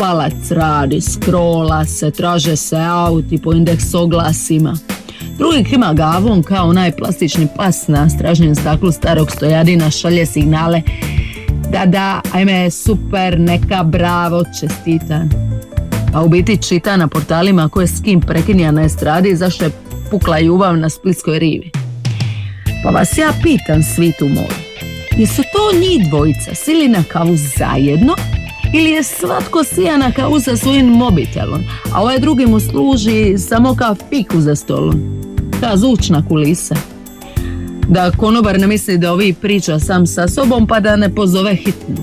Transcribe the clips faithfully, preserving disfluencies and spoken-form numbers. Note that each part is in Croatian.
palac radi, scrolla se, traže se auti po indeks oglasima. Drugi klima gavom kao onaj plastični pas na stražnjem staklu starog stojadina, šalje signale da da, ajme, super, neka, bravo, čestitan. A u biti čita na portalima ko je s kim prekinja na estradi, zašto je pukla ljubav na splitskoj rivi. Pa vas ja pitam, svitu moju, jesu to njih dvojica sili na kavu zajedno ili je svatko sija na kavu sa svojim mobitelom, a ovaj drugi mu služi samo kao fiku za stolom, ta zvučna kulisa. Da konobar ne misli da ovi priča sam sa sobom pa da ne pozove hitnu.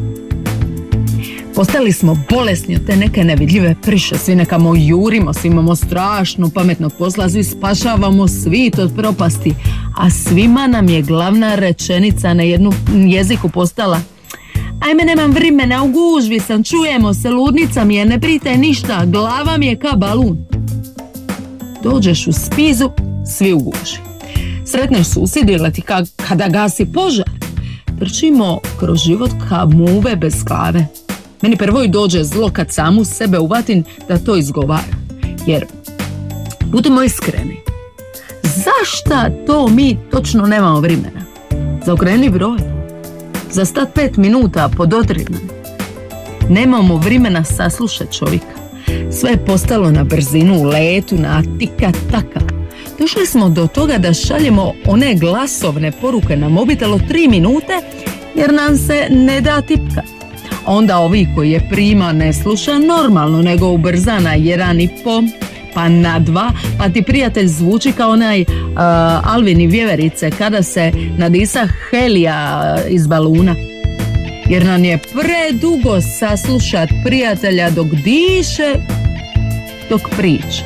Postali smo bolesni od te neke nevidljive priše, svi nekamo jurimo, svi imamo strašnu pametnog posla, svi spašavamo svit od propasti, a svima nam je glavna rečenica na jednu jeziku postala: ajme, nemam vrimena, u gužvi sam, čujemo se, ludnica mi je, ne pritaj ništa, glava mi je ka balun. Dođeš u spizu, svi u guži. Sretneš susjedi ili ti ka, kada gasi požar. Trčimo kroz život ka muve bez glave. Meni prvo i dođe zlo kad samu sebe uvatim da to izgovara. Jer, budemo iskreni, zašta to mi točno nemamo vremena? Za okreni broj? Za stat pet minuta pod odrednom? Nemamo vremena saslušati čovjeka. Sve je postalo na brzinu, u letu, na tika-taka. Došli smo do toga da šaljemo one glasovne poruke na mobitel od tri minute jer nam se ne da tipka. Onda ovi koji je prima ne sluša normalno, nego ubrza na jedan i po, pa na dva, pa ti prijatelj zvuči kao onaj uh, Alvin i vjeverice kada se nadisa helija iz baluna. Jer nam je predugo saslušat prijatelja dok diše, dok priča.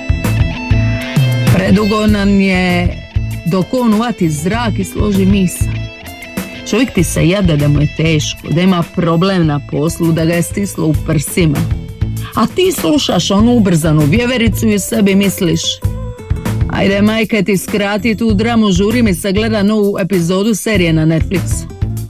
Predugo nam je dok on uvati zrak i složi misao. Čovjek ti se jade da mu je teško, da ima problem na poslu, da ga je stislo u prsima. A ti slušaš onu ubrzanu vjevericu i sebi misliš: ajde majke ti skrati tu dramu, žuri mi se gleda novu epizodu serije na Netflixu.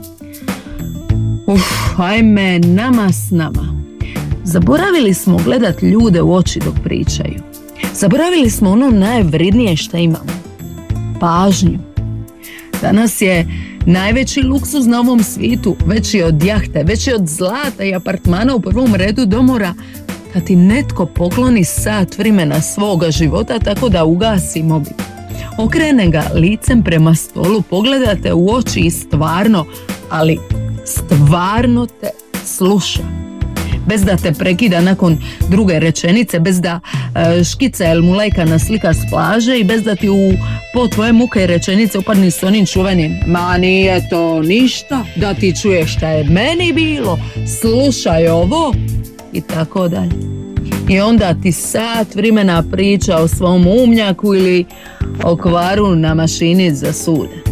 Uf, ajme, nama s nama. Zaboravili smo gledat ljude u oči dok pričaju. Zaboravili smo ono najvrednije što imamo. Pažnju. Danas je najveći luksuz na ovom svijetu, veći od jahte, veći od zlata i apartmana u prvom redu domora, kad ti netko pokloni sat vremena svoga života tako da ugasi mobil. Okrene ga licem prema stolu, pogledate u oči i stvarno, ali stvarno te sluša. Bez da te prekida nakon druge rečenice, bez da e, škica el mulejka na slika s plaže i bez da ti u po tvoje muke rečenice upadni s onim čuvenim: ma nije to ništa, da ti čuješ šta je meni bilo, slušaj ovo, i tako dalje. I onda ti sat vremena priča o svom umnjaku ili o kvaru na mašini za sude.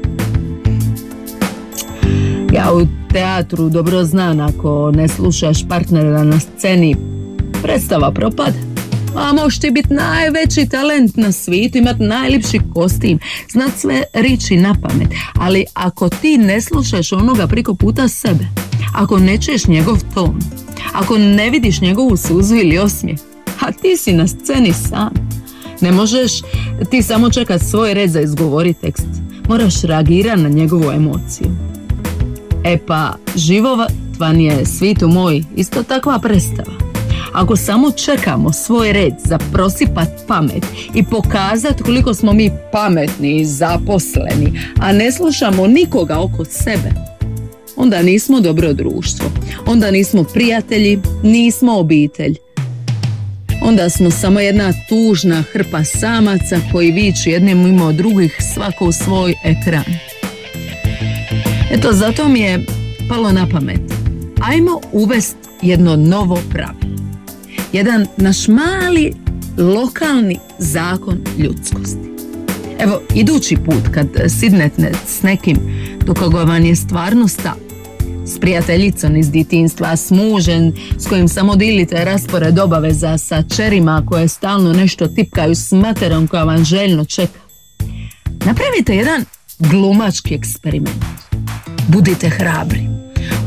Ja u teatru dobro znam, ako ne slušaš partnera na sceni, predstava propada. A možeš ti biti najveći talent na svijetu, imati najljepši kostim, znat sve riči na pamet, ali ako ti ne slušaš onoga priko puta sebe, ako ne čuješ njegov ton, ako ne vidiš njegovu suzu ili osmijeh, a ti si na sceni sam, ne možeš ti samo čekat svoj red za izgovori tekst, moraš reagirati na njegovu emociju. E pa, životvan je, svitu moj, isto takva predstava. Ako samo čekamo svoj red za prosipat pamet i pokazati koliko smo mi pametni i zaposleni, a ne slušamo nikoga oko sebe, onda nismo dobro društvo, onda nismo prijatelji, nismo obitelj. Onda smo samo jedna tužna hrpa samaca koji viču jednim mimo drugih, svako u svoj ekran. Eto, zato mi je palo na pamet: ajmo uvesti jedno novo pravilo. Jedan naš mali lokalni zakon ljudskosti. Evo, idući put kad sidnete s nekim do koga vam je stvarno stav, s prijateljicom iz djetinjstva, s mužem s kojim samo dilite raspored obaveza, sa čerima koje stalno nešto tipkaju, s materom koja vam željno čeka, napravite jedan glumački eksperiment. Budite hrabri.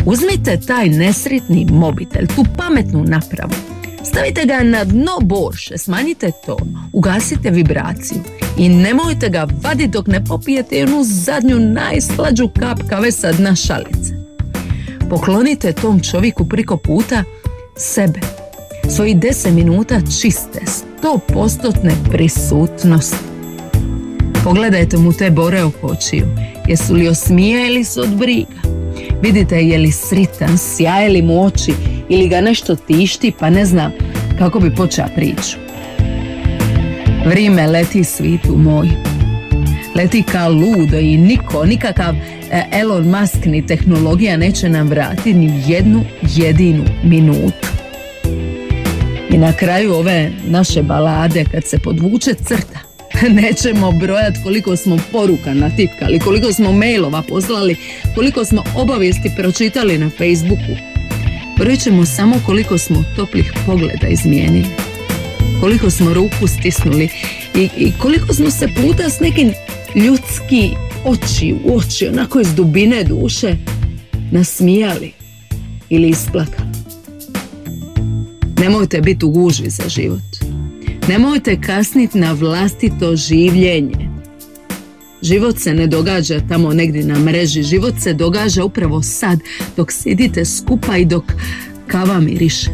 Uzmite taj nesretni mobitel, tu pametnu napravu, stavite ga na dno borše, smanjite ton, ugasite vibraciju i nemojte ga vaditi dok ne popijete onu zadnju najslađu kap kave sa dna šalice. Poklonite tom čovjeku preko puta sebe, svoji deset minuta čiste, sto postotne prisutnosti. Pogledajte mu te bore oko očiju, jesu li osmije ili su od briga. Vidite je li sritan, sjaje li mu oči ili ga nešto tišti pa ne znam kako bi počela priču. Vrime leti, svitu moj. Leti kao ludo i niko, nikakav Elon Musk ni tehnologija neće nam vratiti ni jednu jedinu minutu. I na kraju ove naše balade, kad se podvuče crta, nećemo brojati koliko smo poruka natipkali, koliko smo mailova poslali, koliko smo obavijesti pročitali na Facebooku. Brojit ćemo samo koliko smo toplih pogleda izmijenili, koliko smo ruku stisnuli i, i koliko smo se puta s nekim ljudski oči u oči, onako iz dubine duše, nasmijali ili isplakali. Nemojte biti u gužvi za život. Nemojte kasniti na vlastito življenje. Život se ne događa tamo negdje na mreži. Život se događa upravo sad, dok sidite skupa i dok kava miriše.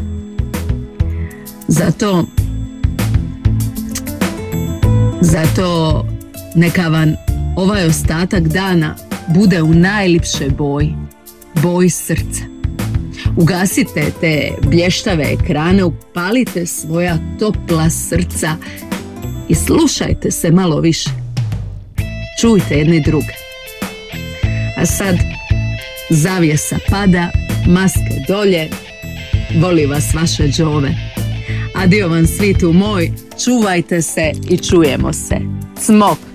Zato, zato neka vam ovaj ostatak dana bude u najlipšoj boji, boji srca. Ugasite te blještave ekrane, upalite svoja topla srca i slušajte se malo više. Čujte jedni druge. A sad zavjesa pada, maske dolje, voli vas vaše Đove. Adio vam svitu moj, čuvajte se i čujemo se. Cmok!